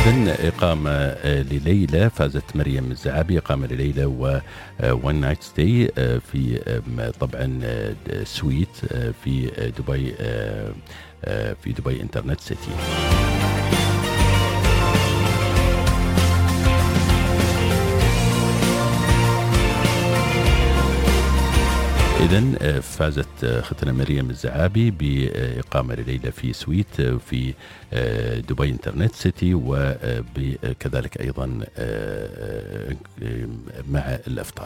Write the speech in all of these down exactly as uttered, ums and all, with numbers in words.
إذن إقامة لليلة فازت مريم الزعابي إقامة لليلة و one night stay في طبعا سويت في دبي في دبي انترنت سيتي. إذن فازت أختنا مريم الزعابي بإقامة ليلة في سويت في دبي انترنت سيتي، وكذلك أيضا مع الإفطار.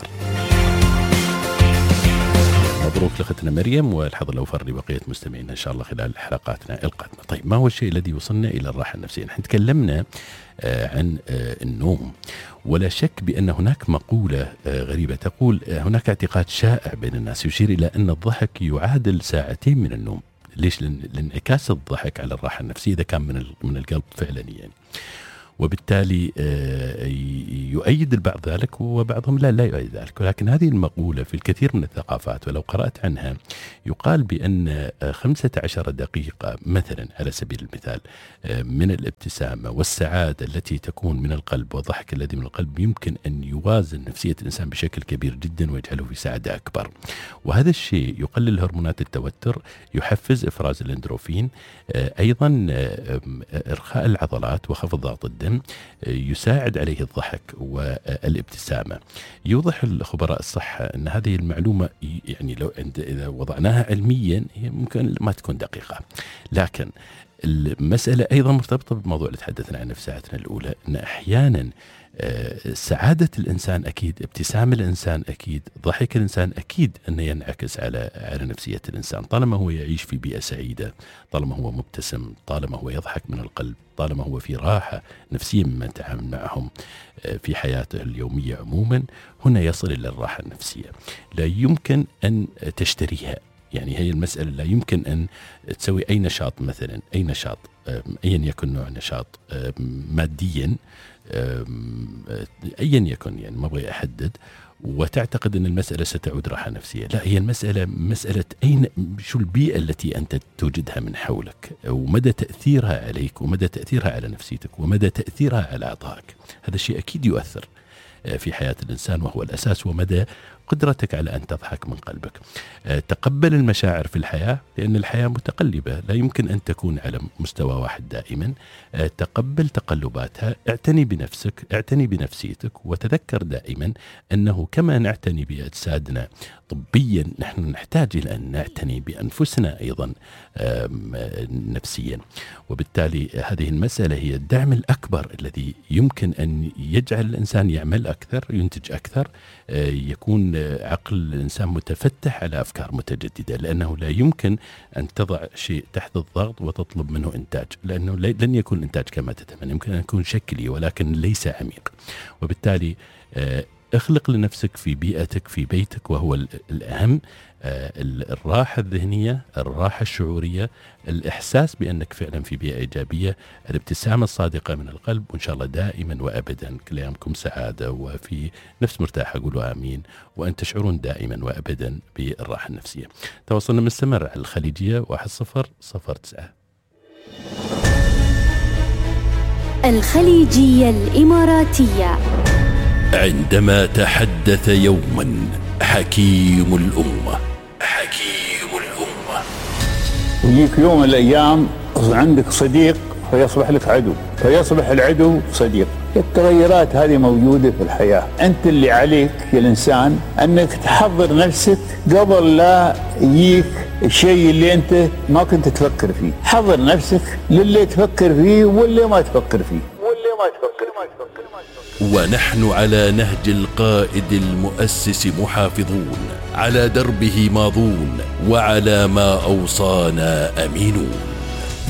مبروك لأختنا مريم، والحظ الأوفر لبقية مستمعينا إن شاء الله خلال حلقاتنا القادمة. طيب، ما هو الشيء الذي وصلنا إلى الراحة النفسية؟ نحن تكلمنا عن النوم، ولا شك بأن هناك مقولة غريبة تقول هناك اعتقاد شائع بين الناس يشير إلى أن الضحك يعادل ساعتين من النوم. ليش؟ لانعكاس الضحك على الراحة النفسية إذا كان من من القلب فعلا يعني، وبالتالي يؤيد البعض ذلك وبعضهم لا لا يؤيد ذلك. ولكن هذه المقولة في الكثير من الثقافات ولو قرأت عنها يقال بأن خمسة عشر دقيقة مثلا على سبيل المثال من الابتسامة والسعادة التي تكون من القلب والضحك الذي من القلب يمكن أن يوازن نفسية الإنسان بشكل كبير جدا ويجعله في سعادة أكبر. وهذا الشيء يقلل هرمونات التوتر، يحفز إفراز الاندروفين، أيضا إرخاء العضلات وخفض ضغط الدم، يساعد عليه الضحك والابتسامة. يوضح الخبراء الصحة أن هذه المعلومة يعني لو إذا وضعناها علميا هي ممكن ما تكون دقيقة، لكن المسألة أيضا مرتبطة بالموضوع اللي تحدثنا عنه في ساعتنا الأولى، أن أحيانا سعادة الإنسان أكيد، ابتسام الإنسان أكيد، ضحك الإنسان أكيد أنه ينعكس على على نفسية الإنسان. طالما هو يعيش في بيئة سعيدة، طالما هو مبتسم، طالما هو يضحك من القلب، طالما هو في راحة نفسية مما يتعامل معهم في حياته اليومية عموما، هنا يصل إلى الراحة النفسية. لا يمكن أن تشتريها، يعني هي المسألة لا يمكن أن تسوي أي نشاط مثلا، أي نشاط أيا يكن نوع نشاط ماديا أيا يكن، يعني ما أبغى أحدد، وتعتقد أن المسألة ستعود راحة نفسية. لا، هي المسألة مسألة أين شو البيئة التي أنت توجدها من حولك، ومدى تأثيرها عليك، ومدى تأثيرها على نفسيتك، ومدى تأثيرها على أعضائك. هذا الشيء أكيد يؤثر في حياة الإنسان، وهو الأساس ومدى قدرتك على أن تضحك من قلبك. تقبل المشاعر في الحياة، لأن الحياة متقلبة، لا يمكن أن تكون على مستوى واحد دائما. تقبل تقلباتها، اعتني بنفسك، اعتني بنفسيتك، وتذكر دائما أنه كما نعتني بأجسادنا طبيا، نحن نحتاج إلى أن نعتني بأنفسنا أيضا نفسيا. وبالتالي هذه المسألة هي الدعم الأكبر الذي يمكن أن يجعل الإنسان يعمل أكثر، ينتج أكثر، يكون عقل الإنسان متفتح على أفكار متجددة، لأنه لا يمكن أن تضع شيء تحت الضغط وتطلب منه إنتاج، لأنه لن يكون إنتاج كما تتمنى، يمكن أن يكون شكلي ولكن ليس عميق. وبالتالي اخلق لنفسك في بيئتك في بيتك، وهو الأهم، الراحة الذهنية، الراحة الشعورية، الإحساس بأنك فعلا في بيئة إيجابية، الابتسامة الصادقة من القلب، وإن شاء الله دائما وأبدا كل أيامكم سعادة وفي نفس مرتاحة. قولوا آمين، وأن تشعرون دائما وأبدا بالراحة النفسية. تواصلنا مستمر على الخليجية واحد صفر صفر تسعة. الخليجية الإماراتية. عندما تحدث يوما حكيم الأمة حكيم الأمة يجيك يوم من الأيام عندك صديق فيصبح لك عدو، فيصبح العدو صديق. التغيرات هذه موجودة في الحياة. أنت اللي عليك يا الإنسان أنك تحضر نفسك قبل لا يجيك الشيء اللي أنت ما كنت تفكر فيه. حضر نفسك للي تفكر فيه واللي ما تفكر فيه واللي ما تفكر ما تفكر ما تفكر. ونحن على نهج القائد المؤسس محافظون، على دربه ماضون، وعلى ما أوصانا أمينون.